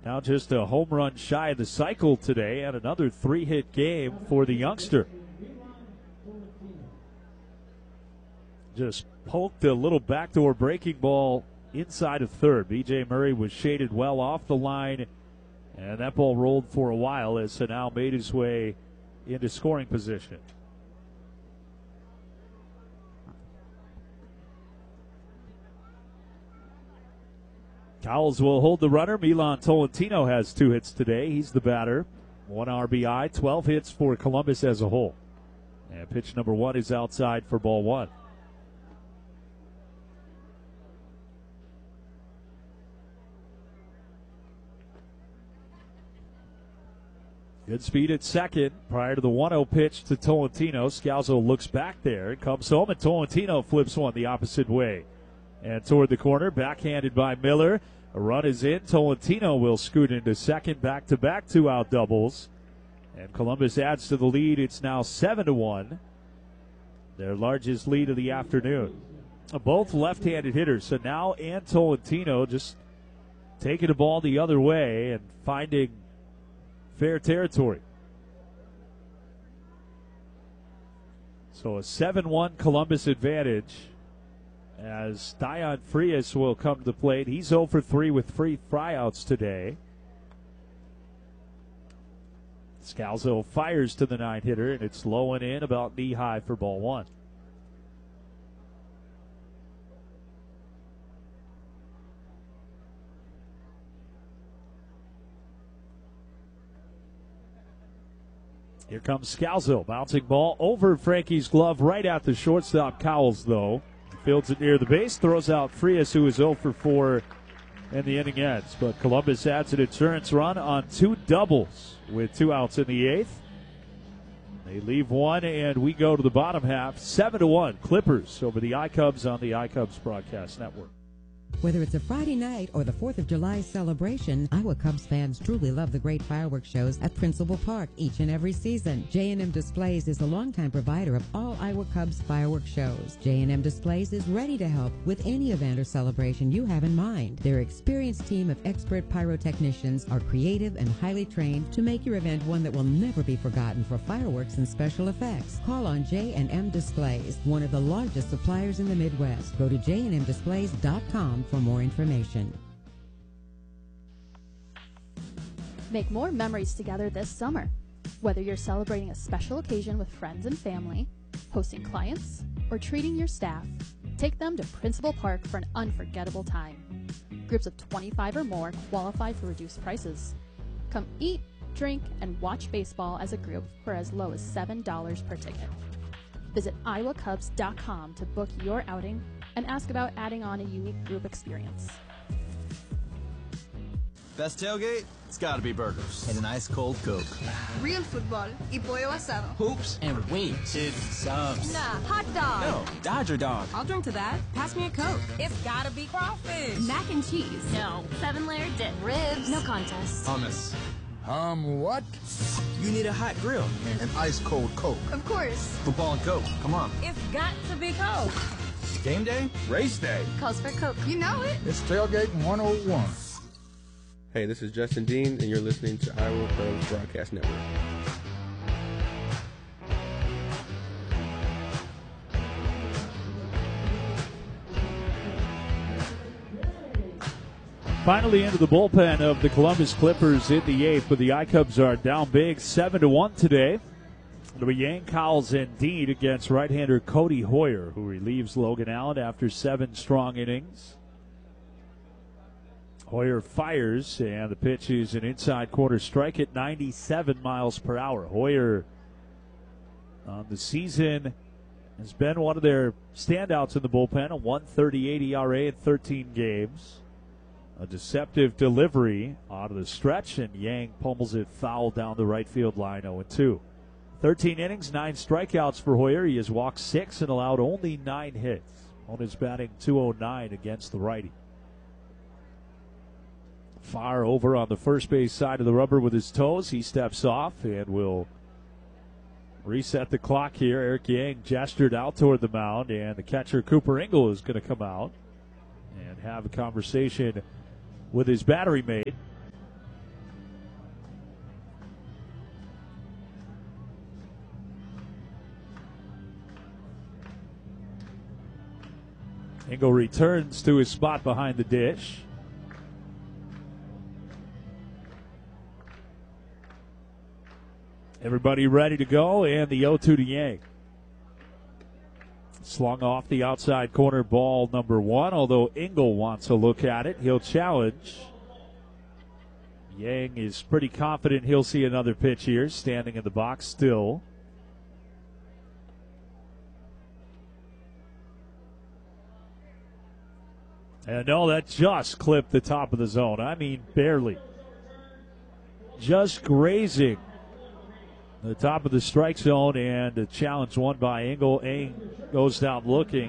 Now just a home run shy of the cycle today, and another 3-hit game for the youngster. Just poked a little backdoor breaking ball inside of third. B.J. Murray was shaded well off the line, and that ball rolled for a while as Sanao made his way into scoring position. Cowles will hold the runner. Milan Tolentino has 2 hits today. He's the batter. 1 RBI, 12 hits for Columbus as a whole. And pitch number 1 is outside for ball 1. Good speed at second prior to the 1-0 pitch to Tolentino. Scalzo looks back there and comes home, and Tolentino flips one the opposite way. And toward the corner, backhanded by Miller. A run is in. Tolentino will scoot into second, back-to-back 2-out doubles. And Columbus adds to the lead. It's now 7-1. Their largest lead of the afternoon. Both left-handed hitters, Sanao and Tolentino, just taking the ball the other way and finding fair territory. So a 7-1 Columbus advantage as Dion Frias will come to the plate. He's 0 for 3 with 3 flyouts today. Scalzo fires to the 9-hitter, and it's low and in, about knee-high for ball 1. Here comes Scalzo, bouncing ball over Frankie's glove, right at the shortstop Cowles, though. Fields it near the base, throws out Frias, who is 0 for 4, and the inning ends. But Columbus adds an insurance run on 2 doubles with 2 outs in the 8th. They leave 1, and we go to the bottom half. 7-1 Clippers over the iCubs on the iCubs Broadcast Network. Whether it's a Friday night or the 4th of July celebration, Iowa Cubs fans truly love the great fireworks shows at Principal Park each and every season. J&M Displays is a longtime provider of all Iowa Cubs fireworks shows. J&M Displays is ready to help with any event or celebration you have in mind. Their experienced team of expert pyrotechnicians are creative and highly trained to make your event one that will never be forgotten for fireworks and special effects. Call on J&M Displays, one of the largest suppliers in the Midwest. Go to jnmdisplays.com for more information. Make more memories together this summer. Whether you're celebrating a special occasion with friends and family, hosting clients, or treating your staff, take them to Principal Park for an unforgettable time. Groups of 25 or more qualify for reduced prices. Come eat, drink, and watch baseball as a group for as low as $7 per ticket. Visit iowacubs.com to book your outing and ask about adding on a unique group experience. Best tailgate? It's gotta be burgers. And an ice cold Coke. Real football y pollo asado. Hoops and wings. It's subs. Nah, hot dog. No, Dodger dog. I'll drink to that. Pass me a Coke. It's gotta be crawfish. Mac and cheese. No, 7-layer dip. Ribs. No contest. Hummus. What? You need a hot grill. An ice cold Coke. Of course. Football and Coke. Come on. It's got to be Coke. Game day? Race day. Calls for Coke. You know it. It's Tailgate 101. Hey, this is Justin Dean, and you're listening to Iowa Cubs Broadcast Network. Finally into the bullpen of the Columbus Clippers in the 8th, but the iCubs are down big, 7-1 today. It'll be Yang, Cowles, and Dean against right-hander Cody Hoyer, who relieves Logan Allen after 7 strong innings. Hoyer fires, and the pitch is an inside corner strike at 97 miles per hour. Hoyer on the season has been one of their standouts in the bullpen, a 1.38 ERA in 13 games. A deceptive delivery out of the stretch, and Yang pummels it foul down the right field line, 0-2. 13 innings, 9 strikeouts for Hoyer. He has walked 6 and allowed only 9 hits. On his batting .209 against the righty. Far over on the first base side of the rubber with his toes. He steps off and will reset the clock here. Eric Yang gestured out toward the mound, and the catcher Cooper Ingle is going to come out and have a conversation with his battery mate. Engel returns to his spot behind the dish. Everybody ready to go, and the 0-2 to Yang. Slung off the outside corner, ball number 1, although Engel wants a look at it. He'll challenge. Yang is pretty confident he'll see another pitch here, standing in the box still. And no, that just clipped the top of the zone. I mean, barely. Just grazing the top of the strike zone, and a challenge won by Engel. Eng goes down looking.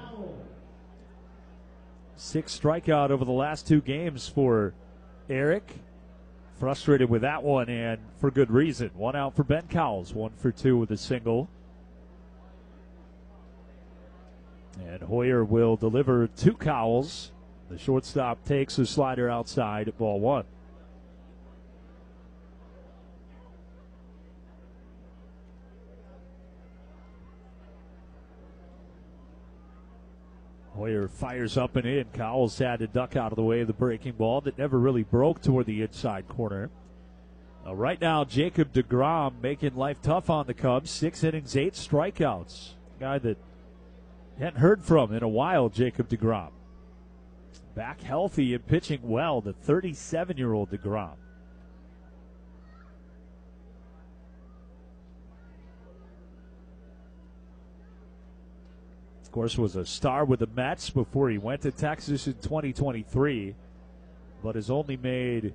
6 strikeout over the last 2 games for Eric. Frustrated with that one, and for good reason. 1 out for Ben Cowles, 1 for 2 with a single. And Hoyer will deliver to Cowles. The shortstop takes the slider outside at ball 1. Hoyer fires up and in. Cowles had to duck out of the way of the breaking ball that never really broke toward the inside corner. Right now, Jacob deGrom making life tough on the Cubs. 6 innings, 8 strikeouts. Guy that hadn't heard from in a while, Jacob deGrom. Back healthy and pitching well, the 37-year-old deGrom. Of course, was a star with the Mets before he went to Texas in 2023, but has only made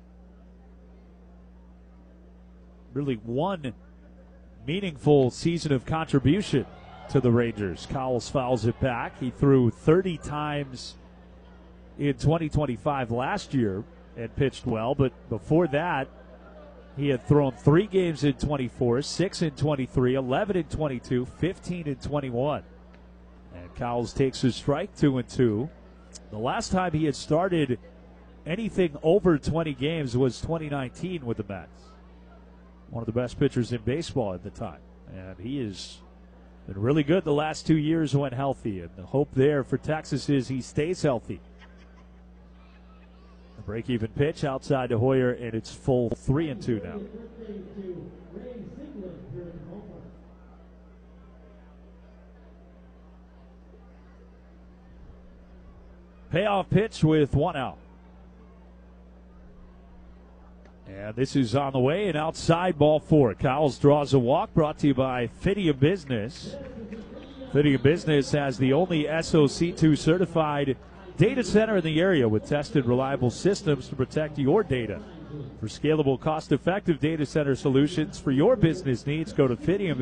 really 1 meaningful season of contribution to the Rangers. Cowles fouls it back. He threw 30 times in 2025 last year and pitched well, but before that, he had thrown 3 games in 24, 6 in 23, 11 in 22, 15 in 21. And Cowles takes his strike, 2-2. The last time he had started anything over 20 games was 2019 with the Mets. One of the best pitchers in baseball at the time. And he has been really good the last 2 years when healthy. And the hope there for Texas is he stays healthy. The break-even pitch outside to Hoyer, and it's full 3-2 now. Payoff pitch with 1 out. And this is on the way, and outside, ball 4. Cowles draws a walk, brought to you by Fidium Business. Fidium Business has the only SOC2 certified data center in the area with tested, reliable systems to protect your data. For scalable, cost-effective data center solutions for your business needs, go to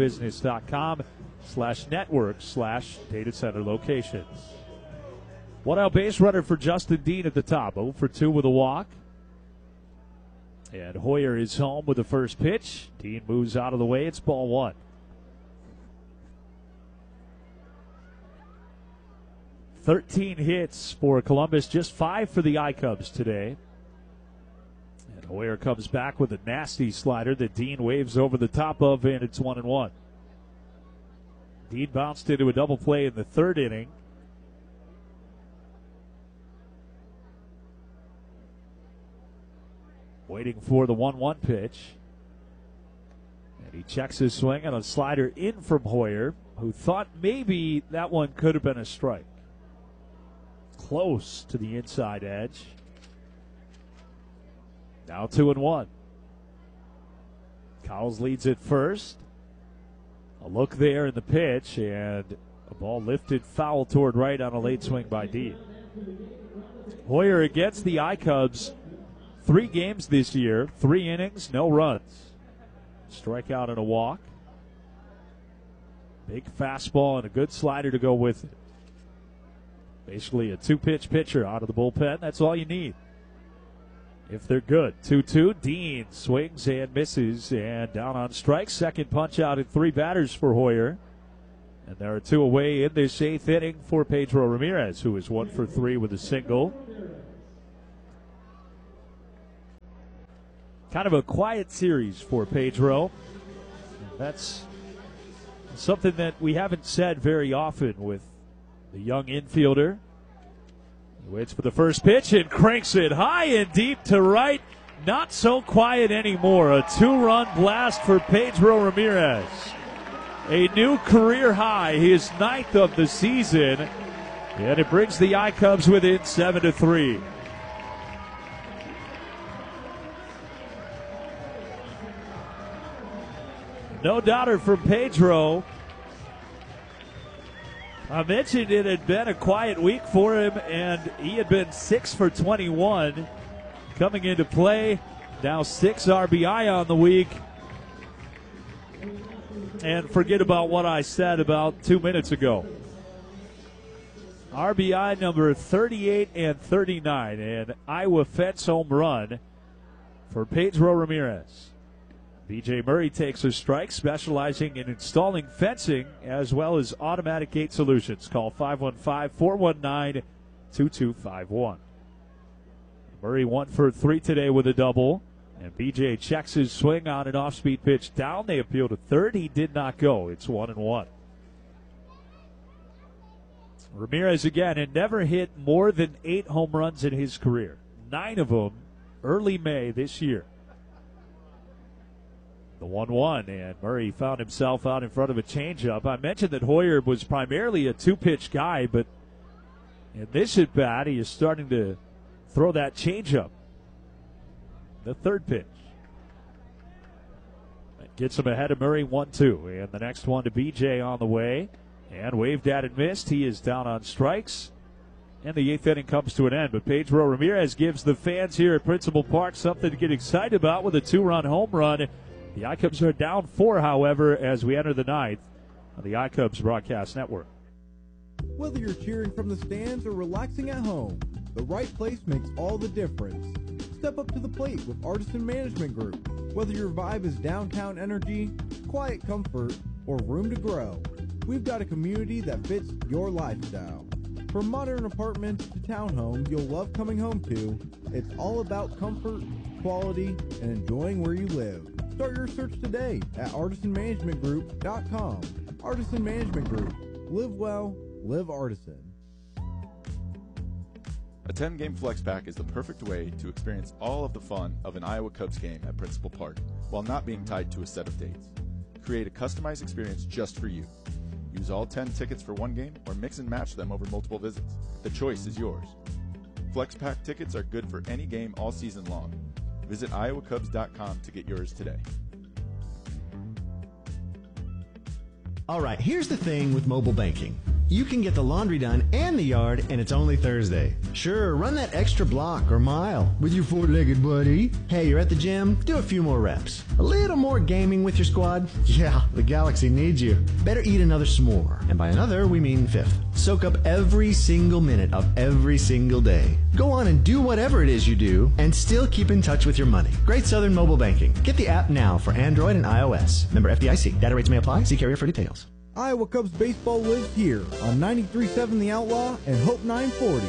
fidiumbusiness.com/network/data center locations. 1 out base runner for Justin Dean at the top. 0 for 2 with a walk. And Hoyer is home with the first pitch. Dean moves out of the way. It's ball 1. "13 hits for Columbus, just 5 for the I-Cubs today. And Hoyer comes back with a nasty slider that Dean waves over the top of, and it's 1-1. Dean bounced into a double play in the 3rd inning. Waiting for the 1-1 pitch. And he checks his swing on a slider in from Hoyer, who thought maybe that one could have been a strike. Close to the inside edge. Now 2-1. Cowles leads at first. A look there in the pitch, and a ball lifted foul toward right on a late swing by Dean. Hoyer against the I-Cubs. 3 games this year, 3 innings, no runs. Strikeout and a walk. Big fastball and a good slider to go with it. Basically a 2-pitch pitcher out of the bullpen. That's all you need if they're good. 2-2. Dean swings and misses, and down on strikes. Second punch out in 3 batters for Hoyer. And there are 2 away in this 8th inning for Pedro Ramirez, who is 1 for 3 with a single. Kind of a quiet series for Pedro. That's something that we haven't said very often with the young infielder. Waits for the first pitch and cranks it high and deep to right. Not so quiet anymore. A 2-run blast for Pedro Ramirez. A new career high, his 9th of the season. And it brings the iCubs within 7-3. No doubter from Pedro. I mentioned it had been a quiet week for him, and he had been 6 for 21 coming into play. Now 6 RBI on the week. And forget about what I said about 2 minutes ago. RBI number 38 and 39, an Iowa fence home run for Pedro Ramirez. BJ Murray takes a strike, specializing in installing fencing as well as automatic gate solutions. Call 515-419-2251. Murray 1 for 3 today with a double. And BJ checks his swing on an off-speed pitch down. They appeal to third. He did not go. It's 1-1. Ramirez again had never hit more than 8 home runs in his career. 9 of them early May this year. The 1-1, and Murray found himself out in front of a changeup. I mentioned that Hoyer was primarily a 2-pitch guy, but in this at-bat, he is starting to throw that changeup. The 3rd pitch. That gets him ahead of Murray 1-2, and the next one to BJ on the way. And waved at and missed. He is down on strikes. And the 8th inning comes to an end. But Pedro Ramirez gives the fans here at Principal Park something to get excited about with a 2-run home run. The iCubs are down 4, however, as we enter the 9th on the iCubs Broadcast Network. Whether you're cheering from the stands or relaxing at home, the right place makes all the difference. Step up to the plate with Artisan Management Group. Whether your vibe is downtown energy, quiet comfort, or room to grow, we've got a community that fits your lifestyle. From modern apartments to townhomes you'll love coming home to, it's all about comfort, quality, and enjoying where you live. Start your search today at artisanmanagementgroup.com. Artisan Management Group. Live well, live Artisan. A 10-game flex pack is the perfect way to experience all of the fun of an Iowa Cubs game at Principal Park while not being tied to a set of dates. Create a customized experience just for you. Use all 10 tickets for one game or mix and match them over multiple visits. The choice is yours. Flex pack tickets are good for any game all season long. Visit iowacubs.com to get yours today. All right, here's the thing with mobile banking. You can get the laundry done and the yard, and it's only Thursday. Sure, run that extra block or mile with your four-legged buddy. Hey, you're at the gym? Do a few more reps. A little more gaming with your squad? Yeah, the Galaxy needs you. Better eat another s'more. And by another, we mean 5th. Soak up every single minute of every single day. Go on and do whatever it is you do, and still keep in touch with your money. Great Southern Mobile Banking. Get the app now for Android and iOS. Member FDIC. Data rates may apply. See carrier for details. Iowa Cubs baseball lives here on 93.7 The Outlaw and Hope 940.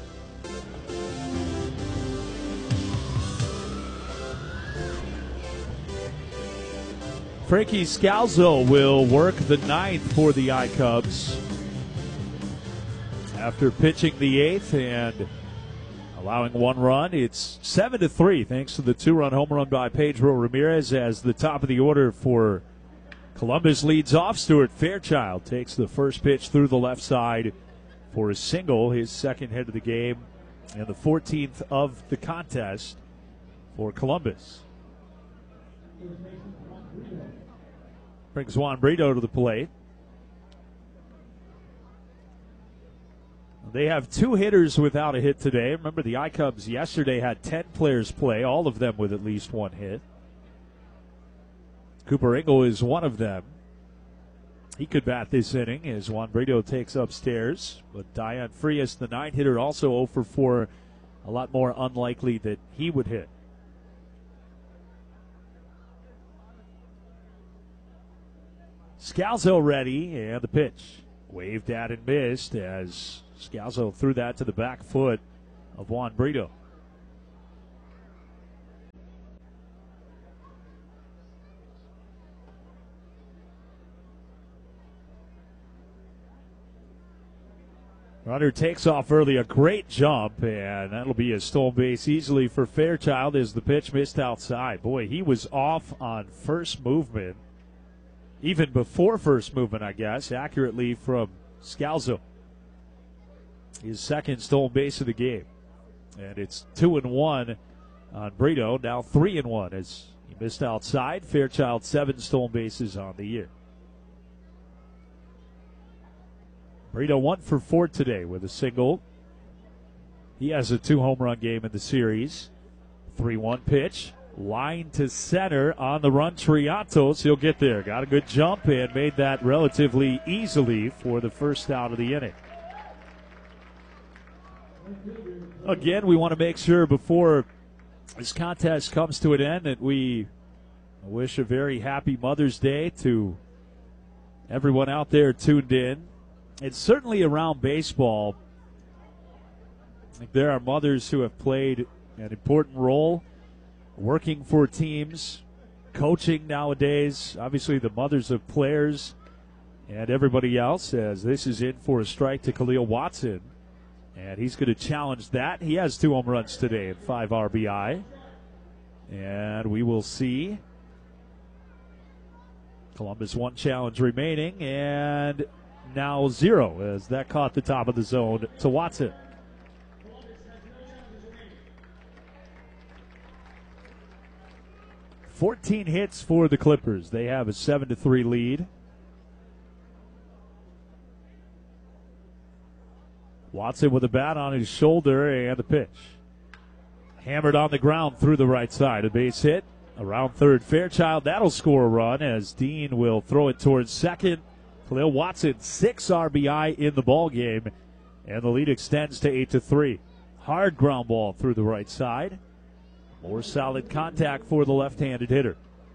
Frankie Scalzo will work the 9th for the iCubs after pitching the 8th and allowing 1 run. It's 7-3 thanks to the 2-run home run by Pedro Ramirez as the top of the order for Columbus leads off. Stuart Fairchild takes the first pitch through the left side for a single, his 2nd hit of the game, and the 14th of the contest for Columbus. Brings Juan Brito to the plate. They have 2 hitters without a hit today. Remember, the iCubs yesterday had 10 players play, all of them with at least 1 hit. Cooper Ingle is one of them. He could bat this inning as Juan Brito takes upstairs. But Dion Frias, the 9-hitter, also 0 for 4. A lot more unlikely that he would hit. Scalzo ready, and the pitch. Waved at and missed as Scalzo threw that to the back foot of Juan Brito. Runner takes off early, a great jump, and that'll be a stolen base easily for Fairchild as the pitch missed outside. Boy, he was off on first movement, even before first movement, I guess, accurately from Scalzo. His second stolen base of the game. And it's 2-1 on Brito, now 3-1 as he missed outside. Fairchild 7 stolen bases on the year. Brito 1 for 4 today with a single. He has a 2-home run game in the series. 3-1 pitch. Line to center on the run. Triatos, he'll get there. Got a good jump and made that relatively easily for the first out of the inning. Again, we want to make sure before this contest comes to an end that we wish a very happy Mother's Day to everyone out there tuned in. And certainly around baseball, I think there are mothers who have played an important role working for teams, coaching nowadays. Obviously the mothers of players and everybody else, as this is in for a strike to Khalil Watson. And he's going to challenge that. He has 2 home runs today and 5 RBI. And we will see. Columbus 1 challenge remaining, and now 0 as that caught the top of the zone to Watson. "14 hits for the Clippers. They have a 7-3 lead. Watson with a bat on his shoulder and the pitch. Hammered on the ground through the right side. A base hit around third. Fairchild, that'll score a run as Dean will throw it towards second. Khalil Watson, 6 RBI in the ball game, and the lead extends to 8-3. Hard ground ball through the right side. More solid contact for the left-handed hitter.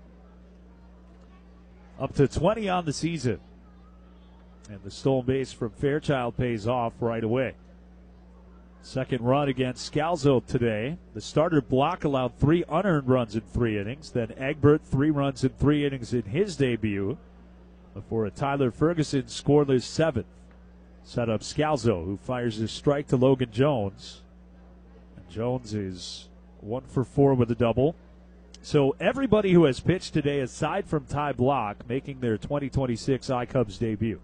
Up to 20 on the season. And the stolen base from Fairchild pays off right away. Second run against Scalzo today. The starter block allowed 3 unearned runs in 3 innings. Then Egbert, 3 runs in 3 innings in his debut, before a Tyler Ferguson scoreless 7th. Set up Scalzo, who fires his strike to Logan Jones. And Jones is 1 for 4 with a double. So everybody who has pitched today, aside from Ty Block, making their 2026 iCubs debut.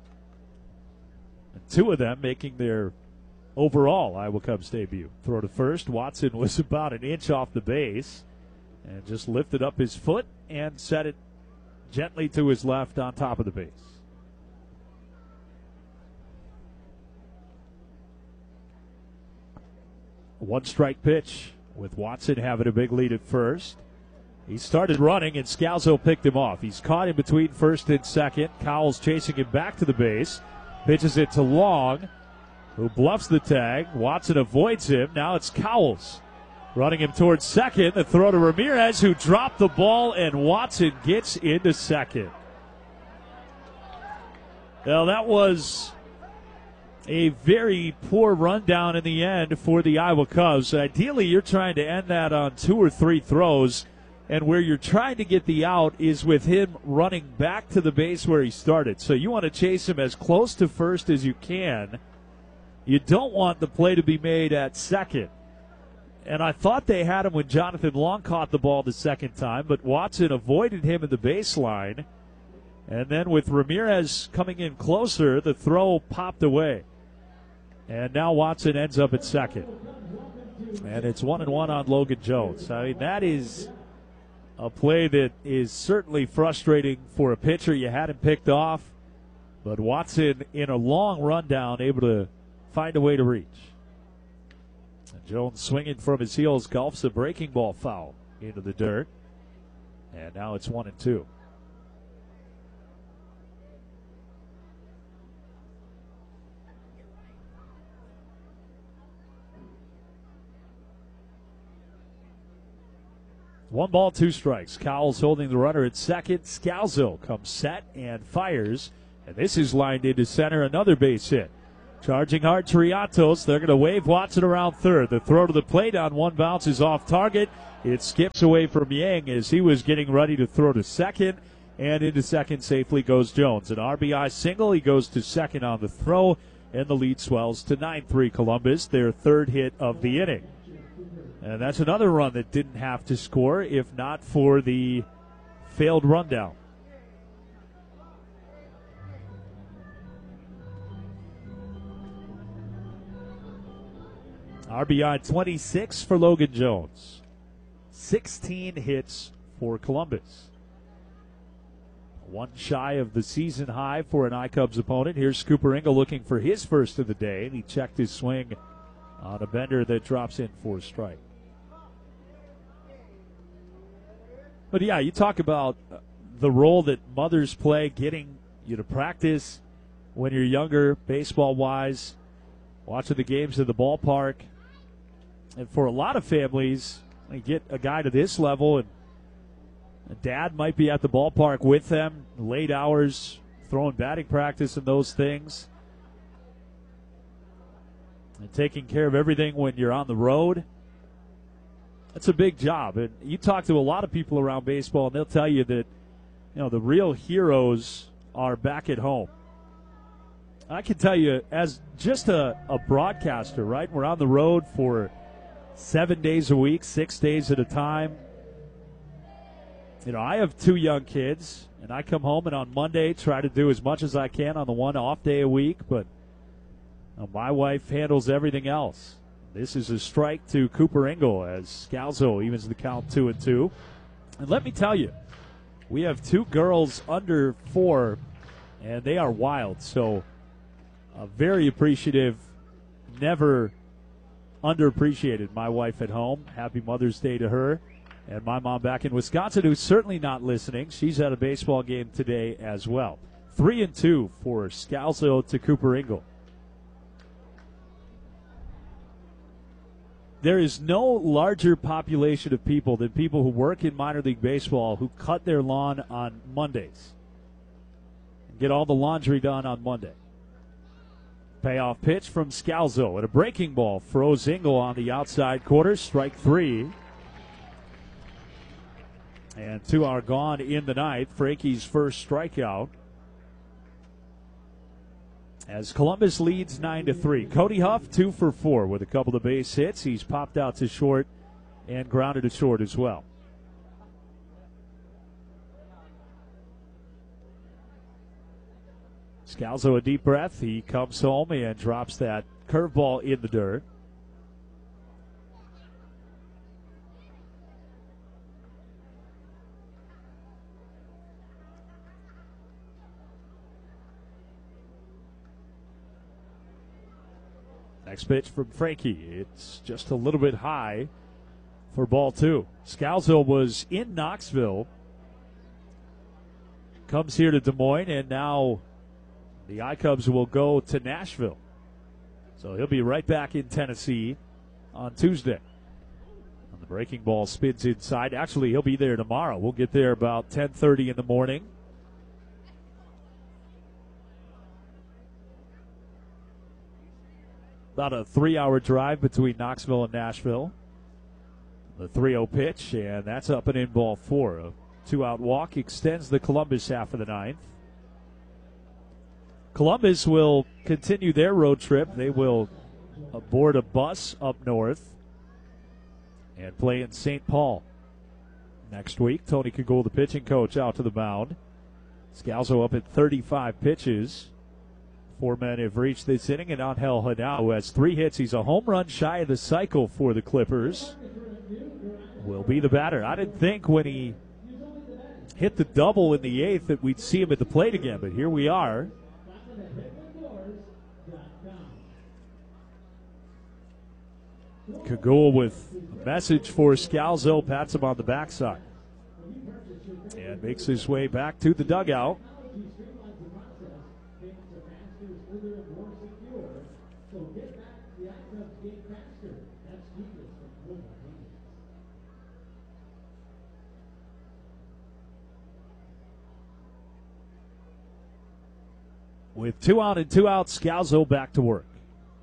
And 2 of them making their overall Iowa Cubs debut. Throw to first. Watson was about an inch off the base and just lifted up his foot and set it gently to his left on top of the base. A 1-strike pitch with Watson having a big lead at first. He started running and Scalzo picked him off. He's caught in between first and second. Cowles chasing him back to the base. Pitches it to Long, who bluffs the tag. Watson avoids him. Now it's Cowles running him towards second. The throw to Ramirez, who dropped the ball, and Watson gets into second. Well, that was a very poor rundown in the end for the Iowa Cubs. Ideally, you're trying to end that on 2 or 3 throws, and where you're trying to get the out is with him running back to the base where he started. So you want to chase him as close to first as you can. You don't want the play to be made at second. And I thought they had him when Jonathan Long caught the ball the second time, but Watson avoided him at the baseline. And then with Ramirez coming in closer, the throw popped away. And now Watson ends up at second. And it's 1-1 on Logan Jones. I mean, that is a play that is certainly frustrating for a pitcher. You had him picked off, but Watson in a long rundown able to find a way to reach. And Jones swinging from his heels, golfs a breaking ball foul into the dirt. And now it's 1-2. One ball, 2 strikes. Cowles holding the runner at second. Scalzo comes set and fires. And this is lined into center, another base hit. Charging hard, Triatos. They're going to wave Watson around third. The throw to the plate on 1 bounce is off target. It skips away from Yang as he was getting ready to throw to second. And into second safely goes Jones. An RBI single. He goes to second on the throw. and the lead swells to 9-3 Columbus, their third hit of the inning. And that's another run that didn't have to score if not for the failed rundown. RBI 26 for Logan Jones. 16 hits for Columbus. One shy of the season high for an iCubs opponent. Here's Cooper Ingle looking for his first of the day, and he checked his swing on a bender that drops in for a strike. But yeah, you talk about the role that mothers play, getting you to practice when you're younger, baseball-wise, watching the games at the ballpark. And for a lot of families, they get a guy to this level, and dad might be at the ballpark with them, late hours, throwing batting practice and those things. And taking care of everything when you're on the road. That's a big job. And you talk to a lot of people around baseball, and they'll tell you that, the real heroes are back at home. I can tell you, as just a broadcaster, right? We're on the road for 7 days a week, 6 days at a time. I have 2 young kids, and I come home and on Monday try to do as much as I can on the one off day a week, but my wife handles everything else. This is a strike to Cooper Ingle as Scalzo evens the count 2-2. And let me tell you, we have 2 girls under 4, and they are wild. So very appreciative, never underappreciated my wife at home. Happy Mother's Day to her. And my mom back in Wisconsin, who's certainly not listening. She's at a baseball game today as well. 3-2 for Scalzo to Cooper Ingle. There is no larger population of people than people who work in minor league baseball who cut their lawn on Mondays and get all the laundry done on Monday. Payoff pitch from Scalzo, and a breaking ball froze Ingle on the outside corner, strike 3. And 2 are gone in the ninth. Frankie's first strikeout. As Columbus leads 9-3. Cody Huff 2 for 4 with a couple of base hits. He's popped out to short and grounded to short as well. Scalzo a deep breath. He comes home and drops that curveball in the dirt. Next pitch from Frankie. It's just a little bit high for ball 2. Scalzo was in Knoxville. Comes here to Des Moines, and now the iCubs will go to Nashville. So he'll be right back in Tennessee on Tuesday. And the breaking ball spins inside. Actually, he'll be there tomorrow. We'll get there about 10:30 in the morning. About a 3-hour drive between Knoxville and Nashville. The 3-0 pitch, and that's up and in ball 4. A 2-out walk extends the Columbus half of the ninth. Columbus will continue their road trip. They will board a bus up north and play in St. Paul next week. Tony Kagul, the pitching coach, out to the mound. Scalzo up at 35 pitches. 4 men have reached this inning, and Angel Hanao, who has 3 hits. He's a home run shy of the cycle for the Clippers. Will be the batter. I didn't think when he hit the double in the 8th that we'd see him at the plate again, but here we are. Kagul with a message for Scalzo, pats him on the backside, and makes his way back to the dugout. With 2 out and 2 out, Scalzo back to work.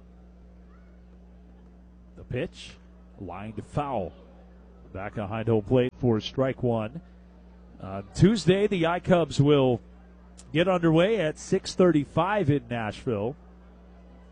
The pitch, lined foul. Back behind home plate for strike 1. Tuesday, the iCubs will get underway at 6:35 in Nashville.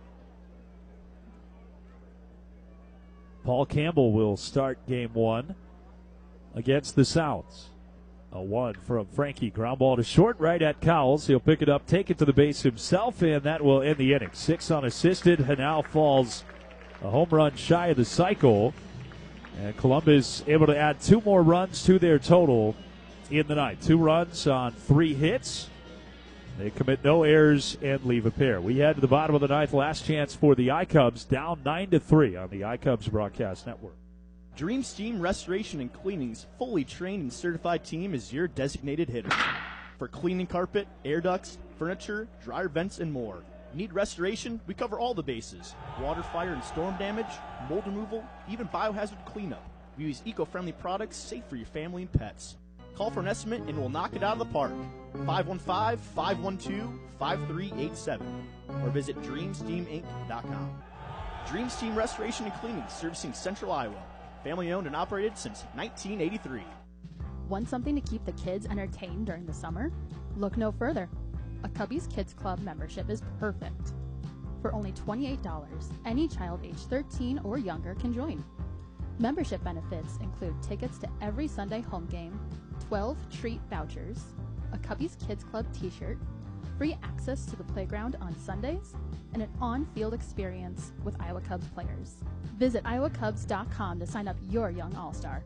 Paul Campbell will start game one against the Sounds. A 1 from Frankie. Ground ball to short, right at Cowles. He'll pick it up, take it to the base himself, and that will end the inning. 6 unassisted. Hanau falls a home run shy of the cycle. And Columbus able to add 2 more runs to their total in the night. 2 runs on 3 hits. They commit no errors and leave a pair. We head to the bottom of the 9th. Last chance for the iCubs, down 9-3 on the iCubs Broadcast Network. Dream Steam Restoration and Cleaning's fully trained and certified team is your designated hitter. For cleaning carpet, air ducts, furniture, dryer vents, and more. Need restoration? We cover all the bases. Water, fire, and storm damage, mold removal, even biohazard cleanup. We use eco-friendly products safe for your family and pets. Call for an estimate and we'll knock it out of the park. 515-512-5387 or visit DreamSteamInc.com. Dream Steam Restoration and Cleaning, servicing Central Iowa. Family owned and operated since 1983. Want something to keep the kids entertained during the summer? Look no further. A Cubbies Kids Club membership is perfect. For only $28, any child age 13 or younger can join. Membership benefits include tickets to every Sunday home game, 12 treat vouchers, a Cubbies Kids Club t-shirt, free access to the playground on Sundays, and an on-field experience with Iowa Cubs players. Visit iowacubs.com to sign up your young all-star.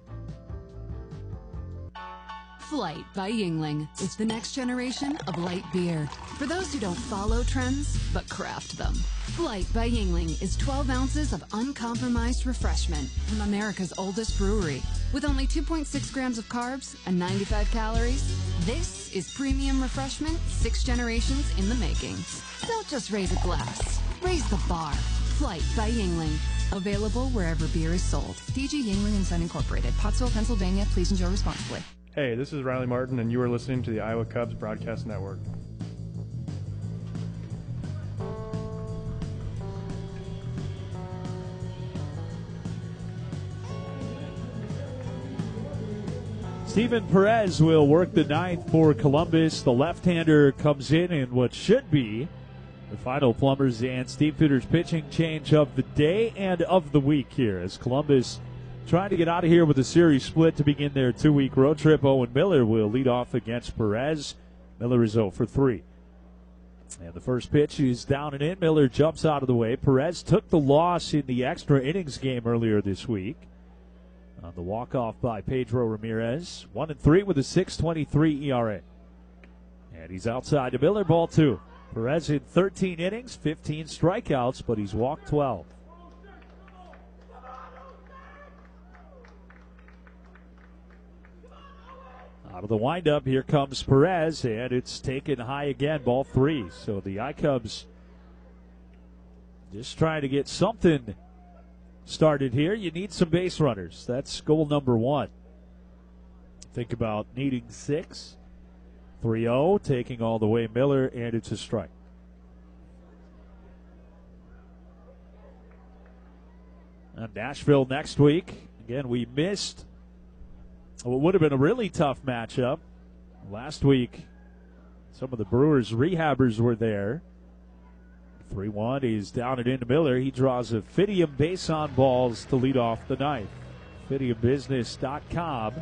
Flight by Yuengling is the next generation of light beer. For those who don't follow trends, but craft them. Flight by Yuengling is 12 ounces of uncompromised refreshment from America's oldest brewery. With only 2.6 grams of carbs and 95 calories, this is premium refreshment 6 generations in the making. Don't just raise a glass, raise the bar. Flight by Yuengling. Available wherever beer is sold. DG Yuengling & Son Incorporated, Pottsville, Pennsylvania. Please enjoy responsibly. Hey, this is Riley Martin, and you are listening to the Iowa Cubs Broadcast Network. Steven Perez will work the 9th for Columbus. The left-hander comes in what should be the final Plumbers and Steamfitters pitching change of the day and of the week here as Columbus trying to get out of here with a series split to begin their 2-week road trip. Owen Miller will lead off against Perez. Miller is 0 for 3. And the first pitch is down and in. Miller jumps out of the way. Perez took the loss in the extra innings game earlier this week on the walk-off by Pedro Ramirez. 1-3 with a 6.23 ERA. And he's outside to Miller, ball 2. Perez in 13 innings, 15 strikeouts, but he's walked 12. Out of the windup, here comes Perez, and it's taken high again, ball 3. So the iCubs just trying to get something started here. You need some base runners. That's goal number 1. Think about needing 6. 3-0, taking all the way Miller, and it's a strike. And Nashville next week. Again, we missed what would have been a really tough matchup. Last week, some of the Brewers rehabbers were there. 3-1, he's down and into Miller. He draws a Fidium base on balls to lead off the 9th. FidiumBusiness.com.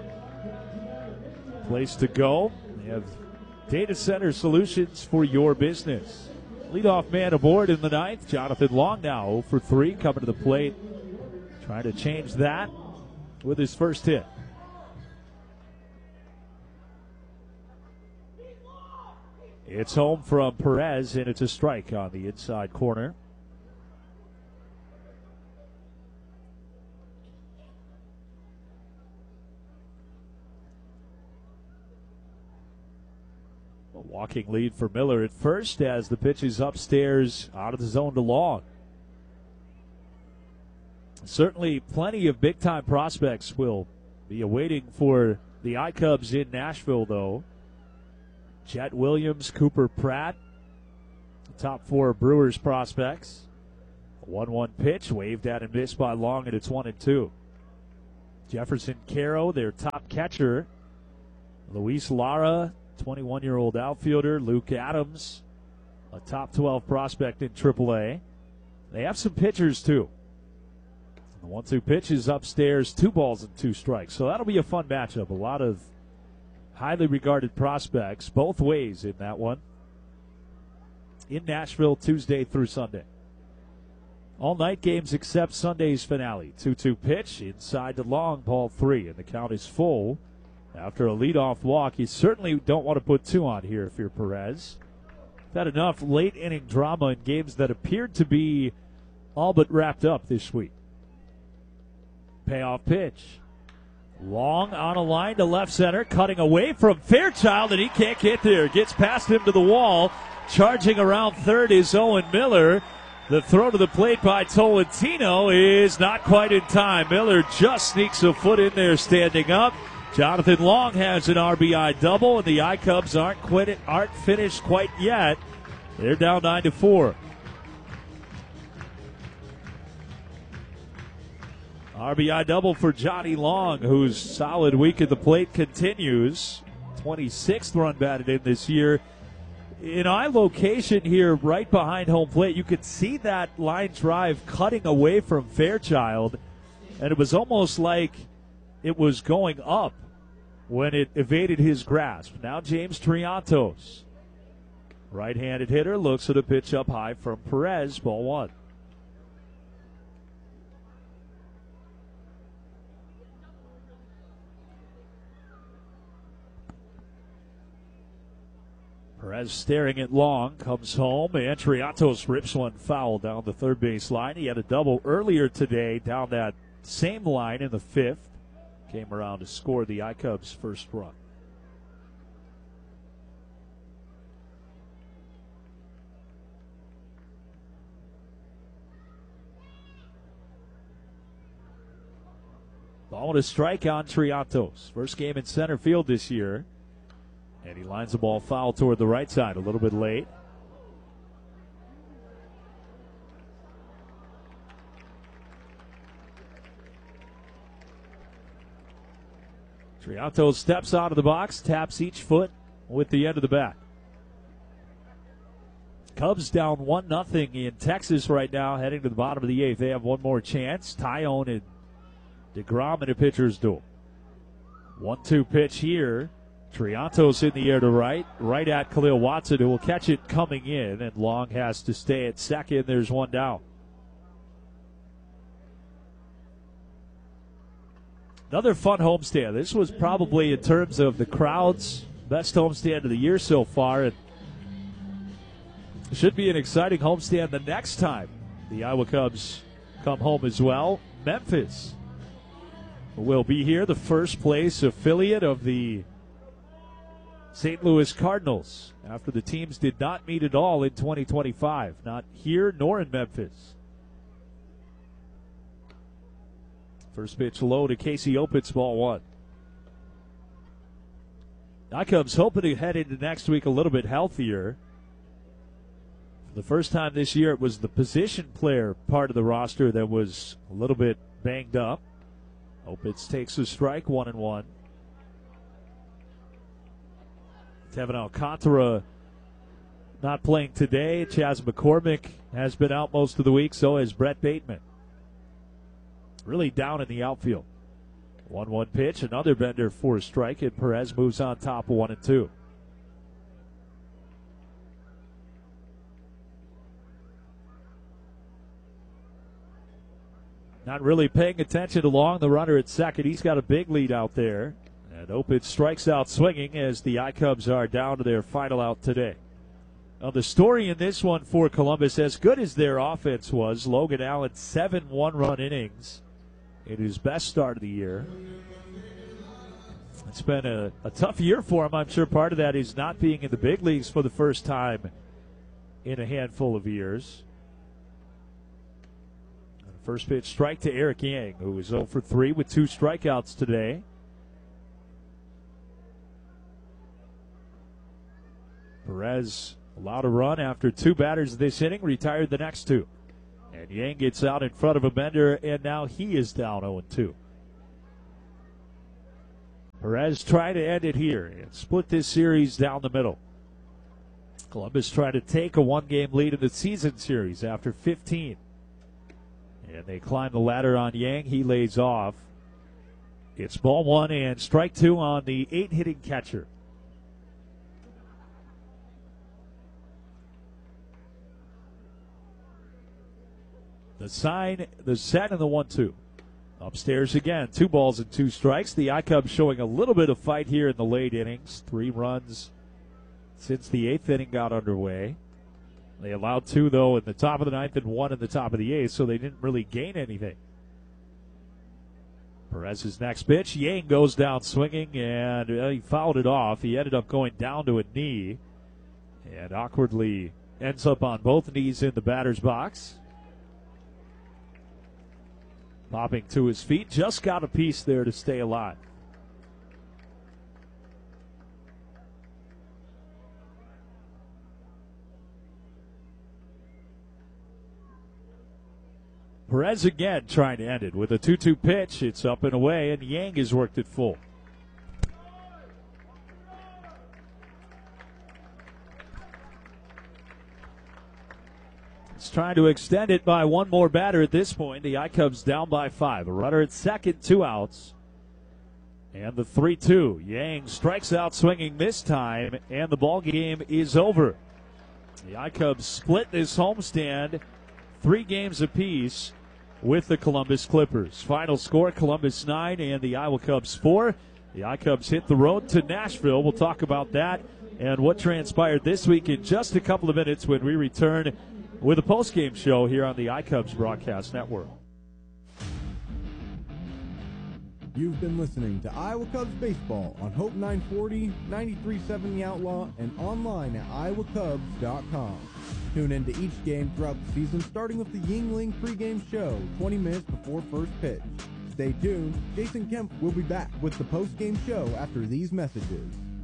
Place to go. They have data center solutions for your business. Leadoff man aboard in the 9th. Jonathan Long now 0 for 3 coming to the plate. Trying to change that with his first hit. It's home from Perez, and it's a strike on the inside corner. A walking lead for Miller at first as the pitch is upstairs out of the zone to Long. Certainly plenty of big-time prospects will be awaiting for the iCubs in Nashville, though. Jet Williams, Cooper Pratt, the top 4 Brewers prospects. A 1-1 pitch, waved at and missed by Long, and it's 1-2. Jefferson Caro, their top catcher. Luis Lara, 21-year-old outfielder. Luke Adams, a top 12 prospect in AAA. They have some pitchers, too. The 1-2 pitch is upstairs, 2 balls and 2 strikes. So that'll be a fun matchup. A lot of highly regarded prospects both ways in that one. In Nashville, Tuesday through Sunday. All night games except Sunday's finale. 2-2 pitch inside the long, ball 3, and the count is full. After a leadoff walk, you certainly don't want to put 2 on here if you're Perez. Had enough late inning drama in games that appeared to be all but wrapped up this week. Payoff pitch. Long on a line to left center, cutting away from Fairchild, and he can't get there. Gets past him to the wall. Charging around third is Owen Miller. The throw to the plate by Tolentino is not quite in time. Miller just sneaks a foot in there standing up. Jonathan Long has an RBI double, and the iCubs aren't finished quite yet. They're down 9-4. RBI double for Johnny Long, whose solid week at the plate continues. 26th run batted in this year. In our location here, right behind home plate, you could see that line drive cutting away from Fairchild, and it was almost like it was going up when it evaded his grasp. Now James Triantos, right-handed hitter, looks at a pitch up high from Perez, ball 1. Perez staring at Long, comes home, and Triantos rips one foul down the third base line. He had a double earlier today down that same line in the 5th. Came around to score the iCubs' first run. Ball and a strike on Triantos. First game in center field this year. And he lines the ball foul toward the right side a little bit late. Triantos steps out of the box, taps each foot with the end of the bat. Cubs down 1-0 in Texas right now, heading to the bottom of the 8th. They have one more chance. Tyone and DeGrom in a pitcher's duel. 1-2 pitch here. Triantos in the air to right at Khalil Watson, who will catch it coming in, and Long has to stay at second. There's one down. Another fun homestand. This was probably, in terms of the crowd's best homestand of the year so far, and it should be an exciting homestand the next time the Iowa Cubs come home as well. Memphis will be here, the first place affiliate of the St. Louis Cardinals, after the teams did not meet at all in 2025. Not here nor in Memphis. First pitch low to Casey Opitz, ball 1. iCubs hoping to head into next week a little bit healthier. For the first time this year, it was the position player part of the roster that was a little bit banged up. Opitz takes a strike, 1-1. Tevin Alcantara not playing today. Chas McCormick has been out most of the week, so has Brett Bateman. Really down in the outfield. 1-1 pitch, another bender for a strike, and Perez moves on top, 1-2. Not really paying attention to Long, the runner at second. He's got a big lead out there. And Opitz strikes out swinging as the iCubs are down to their final out today. Now the story in this one for Columbus, as good as their offense was, Logan Allen 7 one-run innings in his best start of the year. It's been a tough year for him. I'm sure part of that is not being in the big leagues for the first time in a handful of years. First pitch strike to Eric Yang, who is 0 for 3 with 2 strikeouts today. Perez allowed a run after 2 batters this inning, retired the next 2. And Yang gets out in front of a bender, and now he is down 0-2. Perez trying to end it here and split this series down the middle. Columbus trying to take a 1-game lead in the season series after 15. And they climb the ladder on Yang. He lays off. It's ball one and strike two on the 8-hitting catcher. The sign, the set, and the 1-2. Upstairs again, 2 balls and 2 strikes. The iCubs showing a little bit of fight here in the late innings. 3 runs since the 8th inning got underway. They allowed 2, though, in the top of the 9th and 1 in the top of the 8th, so they didn't really gain anything. Perez's next pitch. Yang goes down swinging, and he fouled it off. He ended up going down to a knee and awkwardly ends up on both knees in the batter's box. Popping to his feet, just got a piece there to stay alive. Perez again trying to end it with a 2-2 pitch. It's up and away, and Yang has worked it full. It's trying to extend it by one more batter at this point. The iCubs down by 5. A runner at second, 2 outs. And the 3-2. Yang strikes out swinging this time, and the ball game is over. The iCubs split this homestand 3 games apiece with the Columbus Clippers. Final score, Columbus 9 and the Iowa Cubs 4. The iCubs hit the road to Nashville. We'll talk about that and what transpired this week in just a couple of minutes when we return with a postgame show here on the iCubs Broadcast Network. You've been listening to Iowa Cubs Baseball on Hope 940, 93.7 The Outlaw, and online at iowacubs.com. Tune into each game throughout the season, starting with the Yuengling pregame show 20 minutes before first pitch. Stay tuned. Jason Kemp will be back with the postgame show after these messages.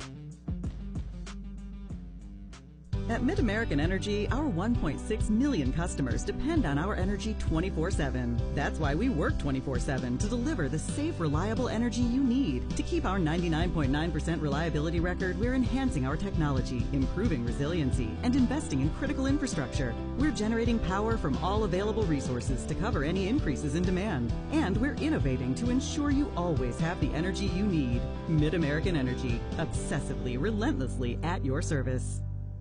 At MidAmerican Energy, our 1.6 million customers depend on our energy 24/7. That's why we work 24/7 to deliver the safe, reliable energy you need. To keep our 99.9% reliability record, we're enhancing our technology, improving resiliency, and investing in critical infrastructure. We're generating power from all available resources to cover any increases in demand. And we're innovating to ensure you always have the energy you need. MidAmerican Energy, obsessively, relentlessly at your service.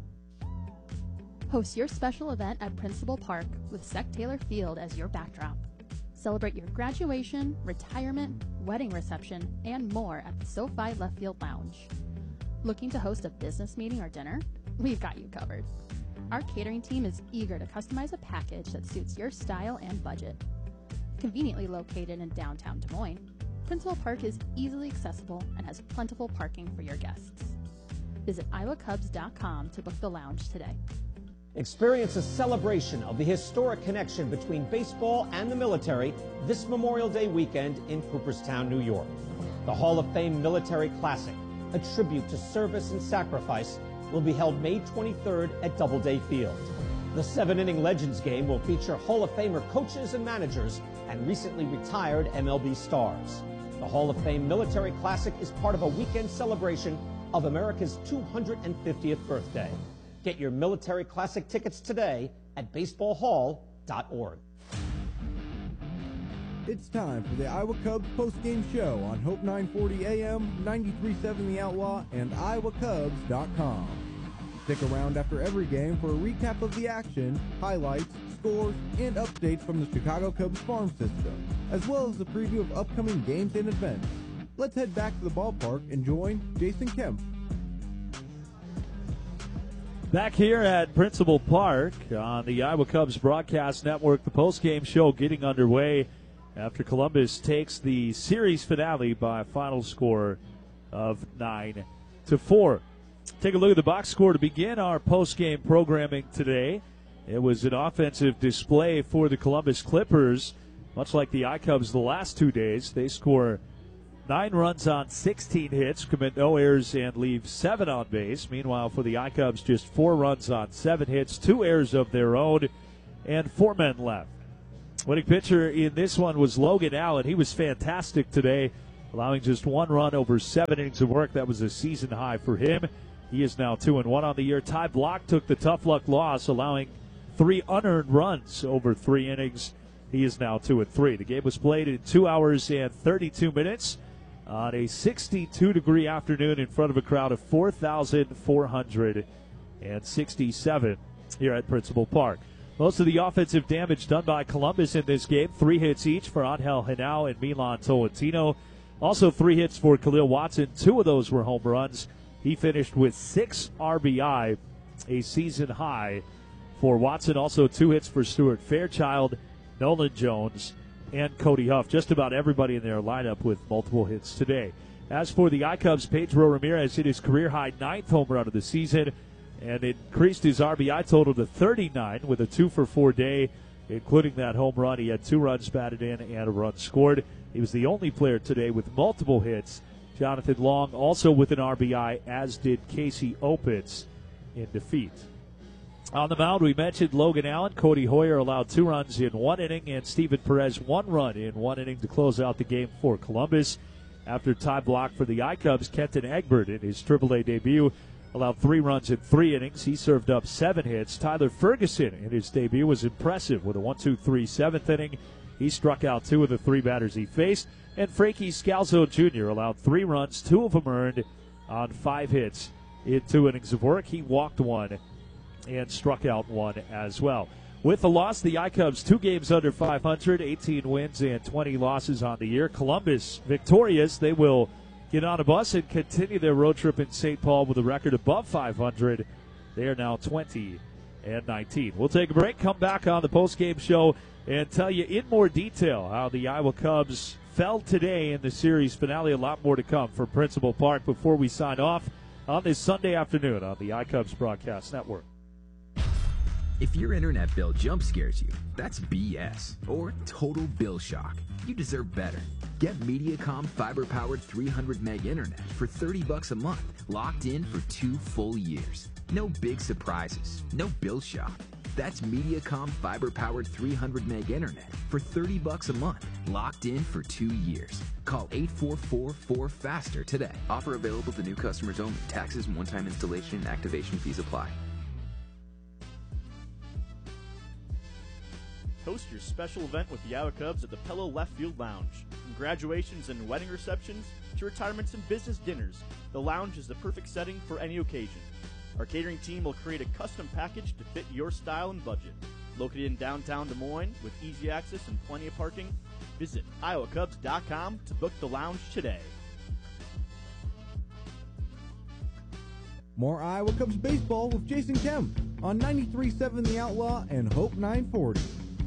Host your special event at Principal Park with Sec Taylor Field as your backdrop. Celebrate your graduation, retirement, wedding reception, and more at the SoFi Left Field Lounge. Looking to host a business meeting or dinner? We've got you covered. Our catering team is eager to customize a package that suits your style and budget. Conveniently located in downtown Des Moines, Principal Park is easily accessible and has plentiful parking for your guests. Visit iowacubs.com to book the lounge today. Experience a celebration of the historic connection between baseball and the military this Memorial Day weekend in Cooperstown, New York. The Hall of Fame Military Classic, a tribute to service and sacrifice, will be held May 23rd at Doubleday Field. The 7-inning Legends game will feature Hall of Famer coaches and managers and recently retired MLB stars. The Hall of Fame Military Classic is part of a weekend celebration of America's 250th birthday. Get your Military Classic tickets today at baseballhall.org. It's time for the Iowa Cubs postgame show on Hope 940 AM, 93.7 The Outlaw, and iowacubs.com. Stick around after every game for a recap of the action, highlights, scores, and updates from the Chicago Cubs farm system, as well as a preview of upcoming games and events. Let's head back to the ballpark and join Jason Kemp. Back here at Principal Park on the Iowa Cubs Broadcast Network, the postgame show getting underway after Columbus takes the series finale by a final score of 9-4. Take a look at the box score to begin our postgame programming today. It was an offensive display for the Columbus Clippers, much like the iCubs the last 2 days. They score 9 runs on 16 hits, commit no errors, and leave 7 on base. Meanwhile, for the iCubs, just 4 runs on 7 hits, 2 errors of their own, and 4 men left. Winning pitcher in this one was Logan Allen. He was fantastic today, allowing just 1 run over 7 innings of work. That was a season high for him. He is now 2-1 on the year. Ty Block took the tough luck loss, allowing 3 unearned runs over 3 innings. He is now 2-3. The game was played in 2 hours and 32 minutes on a 62-degree afternoon in front of a crowd of 4,467 here at Principal Park. Most of the offensive damage done by Columbus in this game, 3 hits each for Angel Henao and Milan Tolentino. Also 3 hits for Khalil Watson. 2 of those were home runs. He finished with 6 RBI, a season high for Watson. Also 2 hits for Stuart Fairchild, Nolan Jones, and Cody Huff. Just about everybody in their lineup with multiple hits today. As for the iCubs, Pedro Ramirez hit his career-high 9th home run of the season and increased his RBI total to 39 with a 2-for-4 day, including that home run. He had 2 runs batted in and a run scored. He was the only player today with multiple hits. Jonathan Long also with an RBI, as did Casey Opitz in defeat. On the mound, we mentioned Logan Allen. Cody Hoyer allowed 2 runs in 1 inning, and Steven Perez 1 run in 1 inning to close out the game for Columbus. After tie block for the iCubs, Kenton Egbert in his AAA debut allowed 3 runs in 3 innings. He served up 7 hits. Tyler Ferguson in his debut was impressive with a 1-2-3 7th inning. He struck out 2 of the 3 batters he faced. And Frankie Scalzo Jr. allowed 3 runs, 2 of them earned on 5 hits in 2 innings of work. He walked 1 and struck out 1 as well. With the loss, the iCubs 2 games under 500, 18 wins and 20 losses on the year. Columbus victorious. They will get on a bus and continue their road trip in St. Paul with a record above 500. They are now 20-19. We'll take a break, come back on the postgame show, and tell you in more detail how the Iowa Cubs fell today in the series finale. A lot more to come from Principal Park before we sign off on this Sunday afternoon on the iCubs Broadcast Network. If your internet bill jump scares you, that's BS or total bill shock. You deserve better. Get Mediacom fiber-powered 300 meg internet for $30 a month, locked in for 2 full years. No big surprises, no bill shock. That's Mediacom fiber-powered 300 meg internet for $30 a month, locked in for 2 years. Call 844-4FASTER today. Offer available to new customers only. Taxes and one-time installation and activation fees apply. Host your special event with the Iowa Cubs at the Pello Left Field Lounge. From graduations and wedding receptions to retirements and business dinners, the lounge is the perfect setting for any occasion. Our catering team will create a custom package to fit your style and budget. Located in downtown Des Moines with easy access and plenty of parking, visit iowacubs.com to book the lounge today. More Iowa Cubs baseball with Jason Kemp on 93.7 The Outlaw and Hope 940.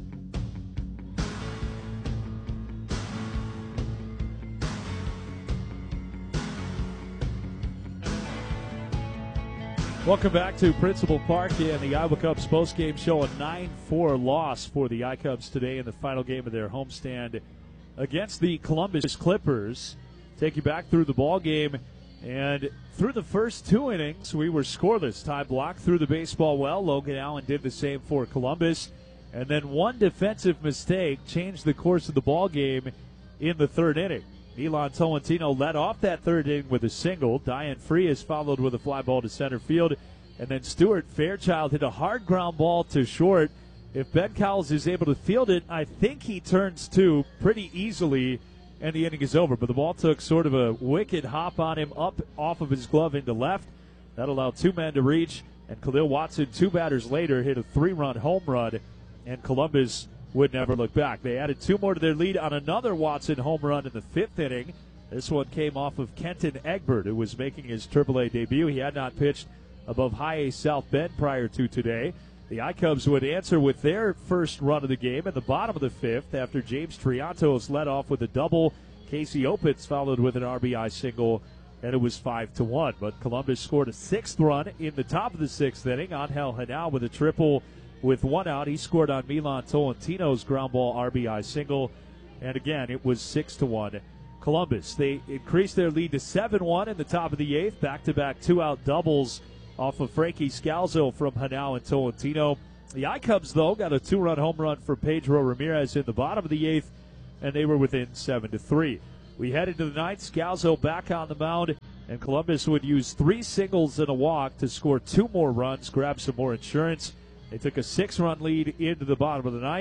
Welcome back to Principal Park and the Iowa Cubs postgame show. A 9-4 loss for the iCubs today in the final game of their homestand against the Columbus Clippers. Take you back through the ball game, and through the first 2 innings, we were scoreless. Ty Block threw the baseball well. Logan Allen did the same for Columbus, and then one defensive mistake changed the course of the ball game in the 3rd inning. Milan Tolentino led off that 3rd inning with a single. Diane Frias followed with a fly ball to center field. And then Stuart Fairchild hit a hard ground ball to short. If Ben Cowles is able to field it, I think he turns 2 pretty easily, and the inning is over. But the ball took sort of a wicked hop on him up off of his glove into left. That allowed 2 men to reach. And Khalil Watson, 2 batters later, hit a 3-run home run. And Columbus would never look back. They added 2 more to their lead on another Watson home run in the 5th inning. This one came off of Kenton Egbert, who was making his AAA debut. He had not pitched above High A South Bend prior to today. The iCubs would answer with their first run of the game at the bottom of the 5th after James Triantos led off with a double. Casey Opitz followed with an RBI single, and it was 5-1. But Columbus scored a 6th run in the top of the 6th inning. Angel Henao with a triple with 1 out. He scored on Milan Tolentino's ground ball RBI single, and again, it was 6-1 Columbus. They increased their lead to 7-1 in the top of the 8th. Back-to-back 2-out doubles off of Frankie Scalzo from Henao and Tolentino. The iCubs, though, got a 2-run home run for Pedro Ramirez in the bottom of the 8th, and they were within 7-3. We head into the 9th. Scalzo back on the mound, and Columbus would use 3 singles and a walk to score 2 more runs, grab some more insurance. They took a 6-run lead into the bottom of the 9th.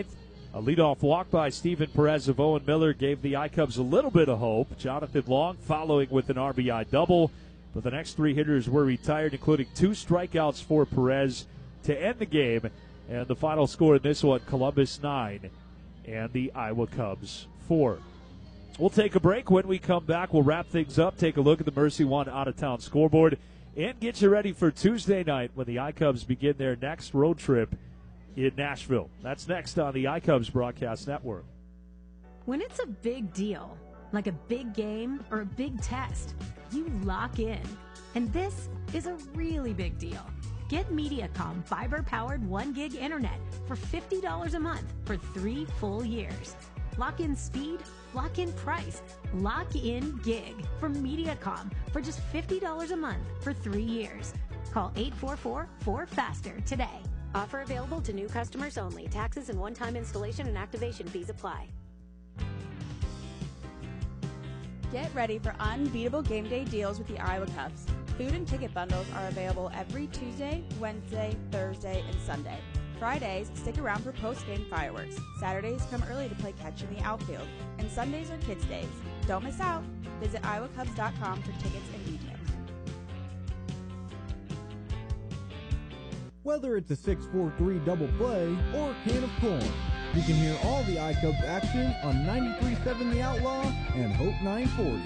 A leadoff walk by Steven Perez of Owen Miller gave the I-Cubs a little bit of hope. Jonathan Long following with an RBI double. But the next three hitters were retired, including 2 strikeouts for Perez to end the game. And the final score in this one, Columbus 9 and the Iowa Cubs 4. We'll take a break. When we come back, we'll wrap things up, take a look at the Mercy One out-of-town scoreboard, and get you ready for Tuesday night when the I-Cubs begin their next road trip in Nashville. That's next on the I-Cubs Broadcast Network. When it's a big deal, like a big game or a big test, you lock in. And this is a really big deal. Get Mediacom fiber-powered 1 gig internet for $50 a month for 3 full years. Lock in speed, lock in price, lock in gig from Mediacom for just $50 a month for 3 years. Call 844-4FASTER today. Offer available to new customers only. Taxes and one-time installation and activation fees apply. Get ready for unbeatable game day deals with the Iowa Cubs. Food and ticket bundles are available every Tuesday, Wednesday, Thursday, and Sunday. Fridays, stick around for post-game fireworks. Saturdays, come early to play catch in the outfield. And Sundays are Kids Days. Don't miss out. Visit iowacubs.com for tickets and details. Whether it's a 6-4-3 double play or a can of corn, you can hear all the I-Cubs action on 93.7 The Outlaw and Hope 940.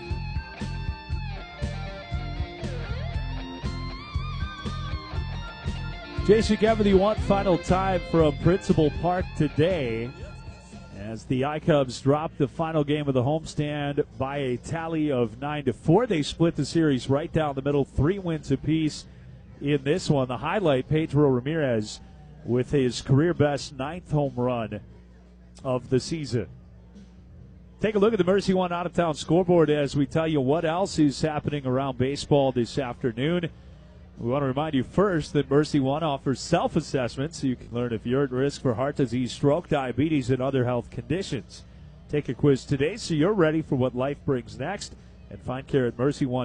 Jason Kevin, one final time from Principal Park today as the I-Cubs drop the final game of the homestand by a tally of 9-4. They split the series right down the middle, 3 wins apiece in this one. The highlight, Pedro Ramirez with his career-best 9th home run of the season. Take a look at the Mercy One out-of-town scoreboard as we tell you what else is happening around baseball this afternoon. We want to remind you first that Mercy One offers self-assessments so you can learn if you're at risk for heart disease, stroke, diabetes, and other health conditions. Take a quiz today so you're ready for what life brings next, and find care at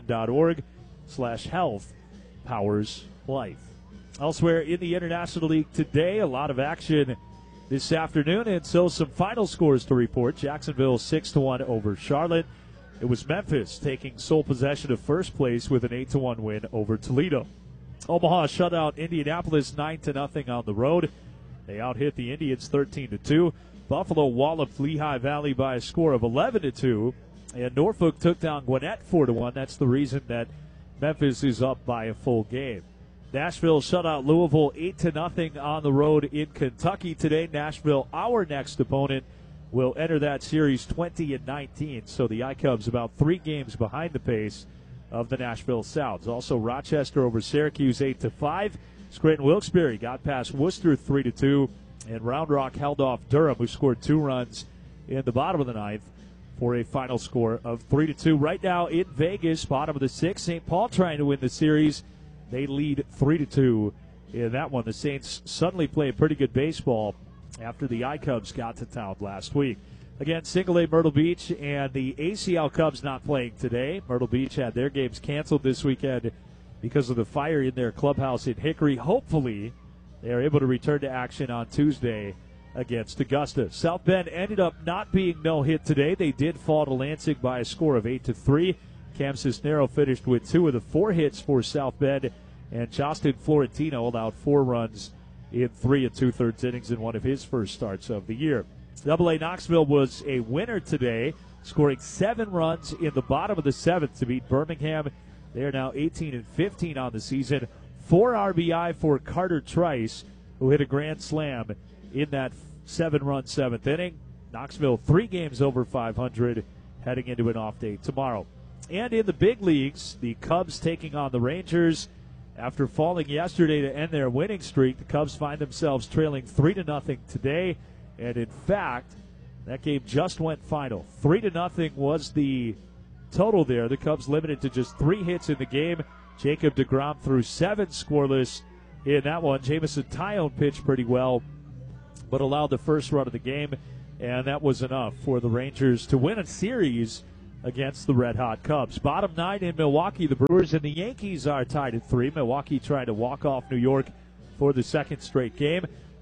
mercyone.org/health powers life. Elsewhere in the International League today, a lot of action this afternoon, and so some final scores to report. Jacksonville 6-1 over Charlotte. It was Memphis taking sole possession of first place with an 8-1 win over Toledo. Omaha shut out Indianapolis 9-0 on the road. They out-hit the Indians 13-2. Buffalo walloped Lehigh Valley by a score of 11-2. And Norfolk took down Gwinnett 4-1. That's the reason that Memphis is up by a full game. Nashville shut out Louisville 8-0 on the road in Kentucky today. Nashville, our next opponent, will enter that series 20-19. So the I-Cubs about 3 games behind the pace of the Nashville Sounds. Also, Rochester over Syracuse 8-5. Scranton-Wilkes-Barre got past Worcester 3-2. And Round Rock held off Durham, who scored 2 runs in the bottom of the 9th for a final score of 3-2. Right now in Vegas, bottom of the 6th, St. Paul trying to win the series. They lead 3-2 in that one. The Saints suddenly play pretty good baseball after the I-Cubs got to town last week. Again, Single A Myrtle Beach and the ACL Cubs not playing today. Myrtle Beach had their games canceled this weekend because of the fire in their clubhouse in Hickory. Hopefully, they are able to return to action on Tuesday against Augusta. South Bend ended up not being no-hit today. They did fall to Lansing by a score of 8-3. Cam Cisnero finished with 2 of the 4 hits for South Bend, and Justin Florentino allowed 4 runs in 3 2/3 innings in one of his first starts of the year. AA Knoxville was a winner today, scoring 7 runs in the bottom of the 7th to beat Birmingham. They are now 18-15 on the season. 4 RBI for Carter Trice, who hit a grand slam in that 7-run 7th inning. Knoxville 3 games over 500 heading into an off day tomorrow. And in the big leagues, the Cubs taking on the Rangers. After falling yesterday to end their winning streak, the Cubs find themselves trailing 3-0 today. And in fact, that game just went final. 3-0 was the total there. The Cubs limited to just 3 hits in the game. Jacob deGrom threw 7 scoreless in that one. Jameson Taillon pitched pretty well, but allowed the first run of the game. And that was enough for the Rangers to win a series against the red-hot Cubs. Bottom 9 in Milwaukee, the Brewers and the Yankees are tied at 3. Milwaukee trying to walk off New York for the 2nd straight game.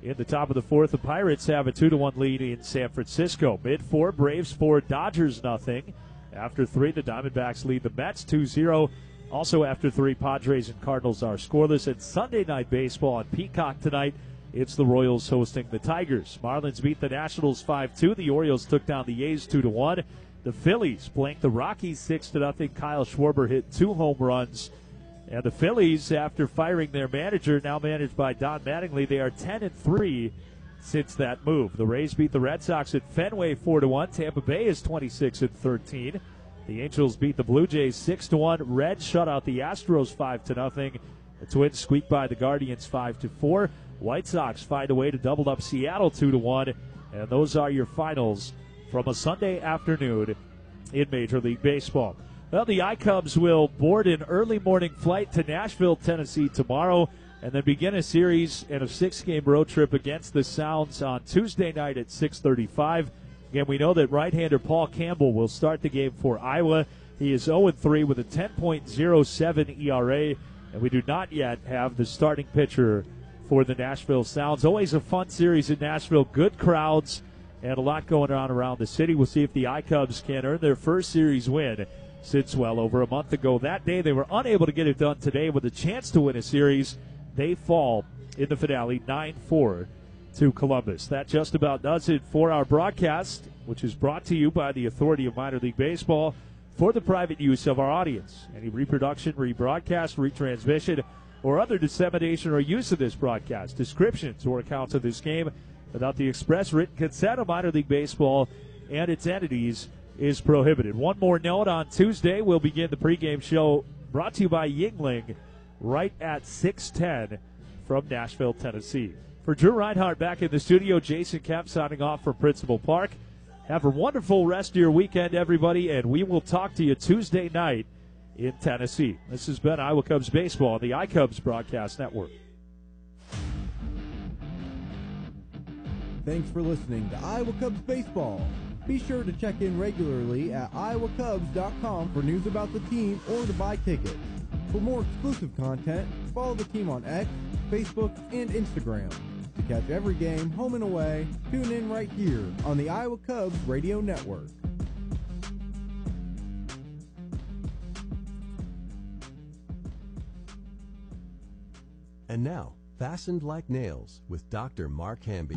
In the top of the fourth, the Pirates have a 2-1 lead in San Francisco. Mid-4, Braves 4, Dodgers nothing. After 3, the Diamondbacks lead the Mets 2-0. Also after 3, Padres and Cardinals are scoreless. And Sunday Night Baseball on Peacock tonight, it's the Royals hosting the Tigers. Marlins beat the Nationals 5-2. The Orioles took down the A's 2-1. The Phillies blanked the Rockies 6-0. Kyle Schwarber hit 2 home runs. And the Phillies, after firing their manager, now managed by Don Mattingly, they are 10-3 since that move. The Rays beat the Red Sox at Fenway 4-1. Tampa Bay is 26-13. The Angels beat the Blue Jays 6-1. Reds shut out the Astros 5-0. The Twins squeaked by the Guardians 5-4. White Sox find a way to double up Seattle 2-1. And those are your finals from a Sunday afternoon in Major League Baseball. Well, the iCubs will board an early morning flight to Nashville, Tennessee tomorrow, and then begin a series and a 6-game road trip against the Sounds on Tuesday night at 6:35. Again, we know that right-hander Paul Campbell will start the game for Iowa. He is 0-3 with a 10.07 ERA, and we do not yet have the starting pitcher for the Nashville Sounds. Always a fun series in Nashville, good crowds, and a lot going on around the city. We'll see if the iCubs can earn their first series win since well over a month ago. That day, they were unable to get it done today with a chance to win a series. They fall in the finale 9-4 to Columbus. That just about does it for our broadcast, which is brought to you by the Authority of Minor League Baseball for the private use of our audience. Any reproduction, rebroadcast, retransmission, or other dissemination or use of this broadcast, descriptions, or accounts of this game without the express written consent of Minor League Baseball and its entities is prohibited. One more note, on Tuesday we'll begin the pregame show brought to you by Yuengling right at 6:10 from Nashville, Tennessee. For Drew Reinhardt back in the studio, Jason Kemp signing off from Principal Park. Have a wonderful rest of your weekend, everybody, and we will talk to you Tuesday night in Tennessee. This has been Iowa Cubs Baseball on the iCubs Broadcast Network. Thanks for listening to Iowa Cubs Baseball. Be sure to check in regularly at iowacubs.com for news about the team or to buy tickets. For more exclusive content, follow the team on X, Facebook, and Instagram. To catch every game, home and away, tune in right here on the Iowa Cubs Radio Network. And now, Fastened Like Nails with Dr. Mark Hamby.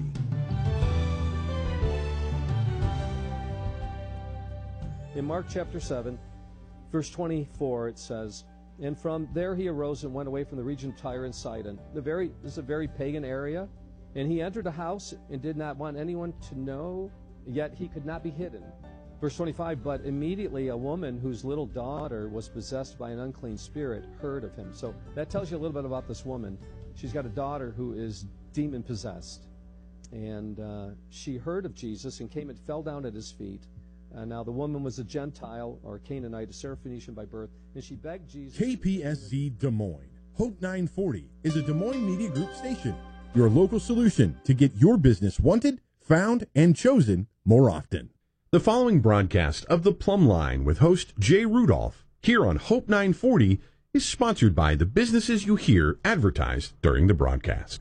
In Mark chapter 7, verse 24, it says, "And from there he arose and went away from the region of Tyre and Sidon." This is a very pagan area. "And he entered a house and did not want anyone to know, yet he could not be hidden." Verse 25, "But immediately a woman whose little daughter was possessed by an unclean spirit heard of him." So that tells you a little bit about this woman. She's got a daughter who is demon-possessed. And she heard of Jesus and came and fell down at his feet. Now the woman was a Gentile or a Canaanite, a Syrophoenician by birth, and she begged Jesus. KPSZ Des Moines. Hope 940 is a Des Moines Media Group station. Your local solution to get your business wanted, found, and chosen more often. The following broadcast of The Plumb Line with host Jay Rudolph here on Hope 940 is sponsored by the businesses you hear advertised during the broadcast.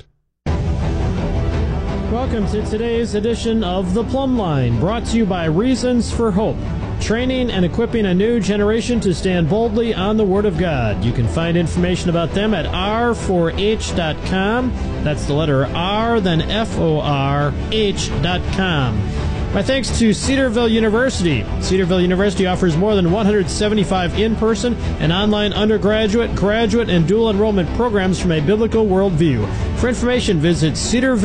Welcome to today's edition of The Plumb Line, brought to you by Reasons for Hope, training and equipping a new generation to stand boldly on the Word of God. You can find information about them at r4h.com. That's the letter R, then FORH.com. My thanks to Cedarville University. Cedarville University offers more than 175 in-person and online undergraduate, graduate, and dual enrollment programs from a biblical worldview. For information, visit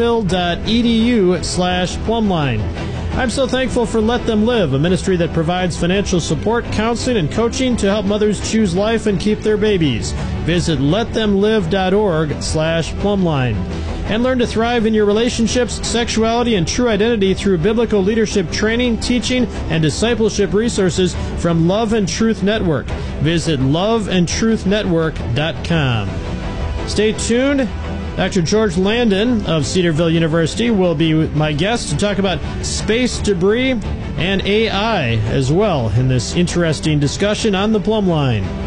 cedarville.edu/plumline. I'm so thankful for Let Them Live, a ministry that provides financial support, counseling, and coaching to help mothers choose life and keep their babies. Visit letthemlive.org/plumline. And learn to thrive in your relationships, sexuality, and true identity through biblical leadership training, teaching, and discipleship resources from Love and Truth Network. Visit loveandtruthnetwork.com. Stay tuned. Dr. George Landon of Cedarville University will be my guest to talk about space debris and AI as well in this interesting discussion on the Plumb Line.